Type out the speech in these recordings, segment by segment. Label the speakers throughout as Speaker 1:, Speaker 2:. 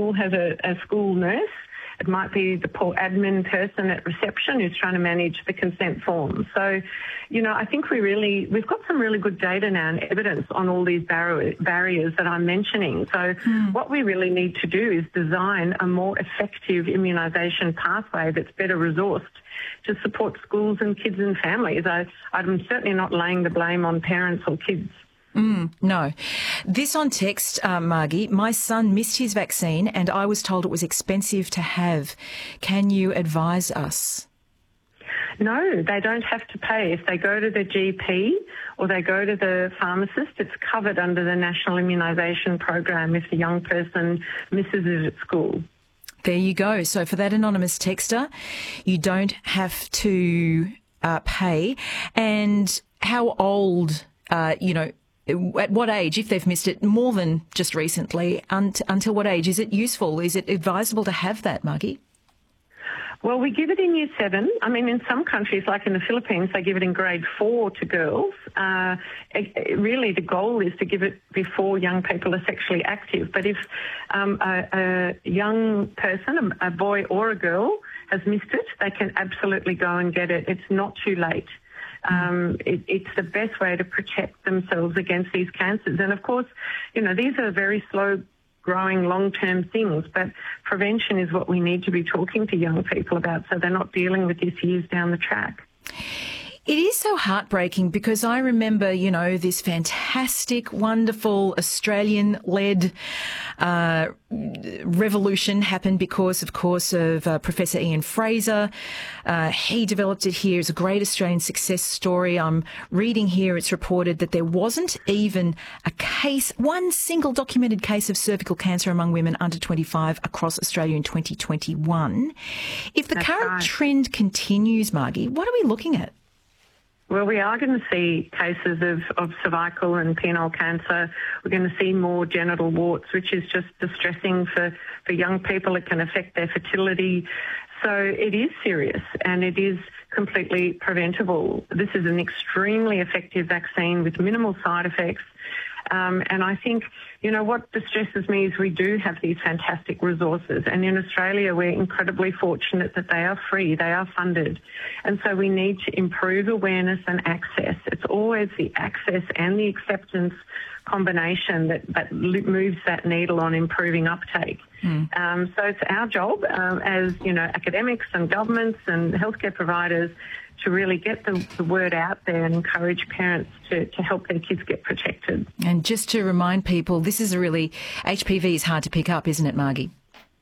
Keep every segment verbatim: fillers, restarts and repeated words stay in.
Speaker 1: school has a, a school nurse. It might be the poor admin person at reception who's trying to manage the consent form. So, you know, I think we really, we've got some really good data now and evidence on all these bar- barriers that I'm mentioning. So mm. what we really need to do is design a more effective immunisation pathway that's better resourced to support schools and kids and families. I, I'm certainly not laying the blame on parents or kids.
Speaker 2: Mm, no. This on text, uh, Margie, my son missed his vaccine and I was told it was expensive to have. Can you advise us?
Speaker 1: No, they don't have to pay. If they go to the G P or they go to the pharmacist, it's covered under the National Immunisation Program if the young person misses it at school.
Speaker 2: There you go. So for that anonymous texter, you don't have to uh, pay. And how old, uh, you know, at what age, if they've missed it more than just recently, unt- until what age is it useful? Is it advisable to have that, Margie?
Speaker 1: Well, we give it in year seven. I mean, in some countries, like in the Philippines, they give it in grade four to girls. Uh, it, it really, the goal is to give it before young people are sexually active. But if um, a, a young person, a, a boy or a girl, has missed it, they can absolutely go and get it. It's not too late. Um, it, it's the best way to protect themselves against these cancers. And, of course, you know, these are very slow growing long-term things, but prevention is what we need to be talking to young people about so they're not dealing with this years down the track.
Speaker 2: It is so heartbreaking because I remember, you know, this fantastic, wonderful Australian-led uh, revolution happened because, of course, of uh, Professor Ian Fraser. Uh, he developed it here. It's a great Australian success story. I'm reading here, it's reported that there wasn't even a case, one single documented case of cervical cancer among women under twenty-five across Australia in twenty twenty-one. If the
Speaker 1: That's
Speaker 2: current
Speaker 1: right.
Speaker 2: trend continues, Margie, what are we looking at?
Speaker 1: Well, we are going to see cases of, of cervical and penile cancer. We're going to see more genital warts, which is just distressing for, for young people. It can affect their fertility. So it is serious and it is completely preventable. This is an extremely effective vaccine with minimal side effects. Um, and I think, you know, what distresses me is we do have these fantastic resources. And in Australia, we're incredibly fortunate that they are free, they are funded. And so we need to improve awareness and access. It's always the access and the acceptance combination that, that moves that needle on improving uptake. Mm. Um, so it's our job um, as, you know, academics and governments and healthcare providers to really get the, the word out there and encourage parents to, to help their kids get protected.
Speaker 2: And just to remind people, this is a really, H P V is hard to pick up, isn't it, Margie?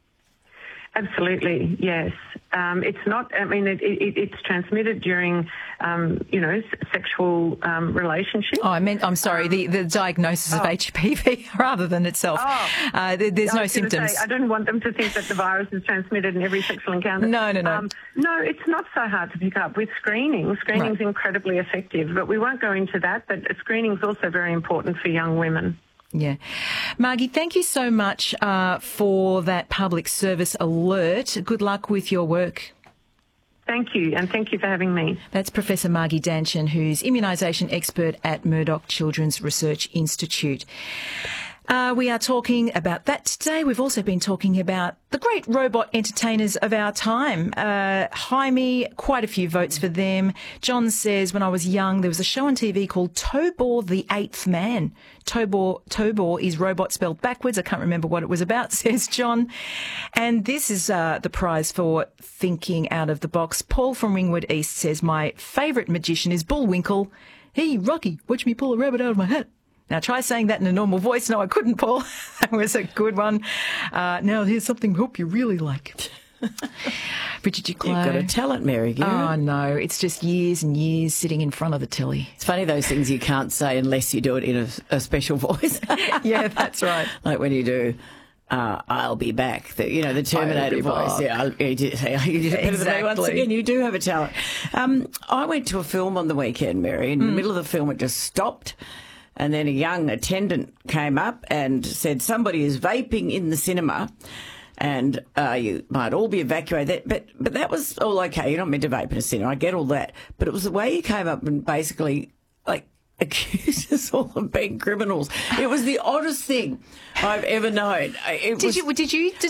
Speaker 1: Absolutely, yes. Um, it's not, I mean, it, it, it's transmitted during, um, you know, sexual um, relationships.
Speaker 2: Oh, I meant, I'm sorry, um, the, the diagnosis oh. of H P V rather than itself. Oh. Uh, there, there's no symptoms.
Speaker 1: Say, I don't want them to think that the virus is transmitted in every sexual encounter.
Speaker 2: No, no, no.
Speaker 1: Um, no, it's not so hard to pick up. With screening, screening is right. incredibly effective, but we won't go into that, but screening is also very important for young women.
Speaker 2: Yeah. Margie, thank you so much uh, for that public service alert. Good luck with your work.
Speaker 1: Thank you, and thank you for having me.
Speaker 2: That's Professor Margie Danchin, who's immunisation expert at Murdoch Children's Research Institute. Uh, we are talking about that today. We've also been talking about the great robot entertainers of our time. Uh, Jaime, quite a few votes for them. John says, when I was young, there was a show on T V called Tobor the Eighth Man. Tobor, Tobor is robot spelled backwards. I can't remember what it was about, says John. And this is uh, the prize for thinking out of the box. Paul from Ringwood East says, my favourite magician is Bullwinkle. Hey, Rocky, watch me pull a rabbit out of my hat. Now, try saying that in a normal voice. No, I couldn't, Paul. That was a good one. Uh, now, here's something I hope you really like. Bridget Duclos.
Speaker 3: You've got a talent, Mary. You
Speaker 2: oh, no. It's just years and years sitting in front of the telly.
Speaker 3: It's funny, those things you can't say unless you do it in a, a special voice.
Speaker 2: Yeah, that's right.
Speaker 3: Like when you do... Uh, I'll be back. The, you know, the Terminator voice. Back. Yeah, I'll, you did, you did better than me once again. You do have a talent. Um, I went to a film on the weekend, Mary. In mm. the middle of the film, it just stopped. And then a young attendant came up and said, somebody is vaping in the cinema and uh, you might all be evacuated. But but that was all okay. You're not meant to vape in a cinema. I get all that. But it was the way he came up and basically, like, accused us all of being criminals. It was the oddest thing I've ever known. It
Speaker 2: did
Speaker 3: was,
Speaker 2: you? Did you?